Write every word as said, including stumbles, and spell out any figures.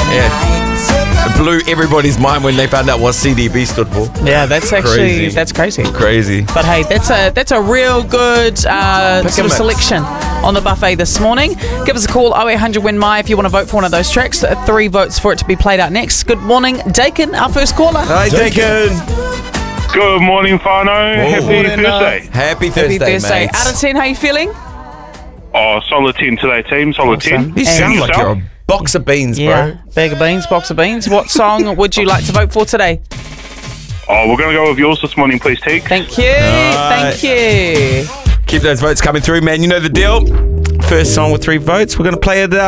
Yeah. It blew everybody's mind when they found out what C D B stood for. Yeah, that's actually Crazy. that's crazy. Crazy. But hey, that's a that's a real good uh, Pick sort of a mix. selection on the buffet this morning. Give us a call oh eight hundred win my if you want to vote for one of those tracks. Uh, Three votes for it to be played out next. Good morning, Dakin, our first caller. Hi, Dakin. Good morning, Fano. Happy morning, Thursday. Happy Thursday, Happy Thursday. mate. Out of ten, how you feeling? Oh, solid ten today, team. Solid Awesome. ten. You sound And like yourself? you're a box of beans, Yeah, bro. bag of beans, box of beans. What song would you like to vote for today? Oh, we're going to go with yours this morning, please, Teague. Thank you, right. thank you. Keep those votes coming through, man. You know the deal. First song with three votes. We're going to play it uh,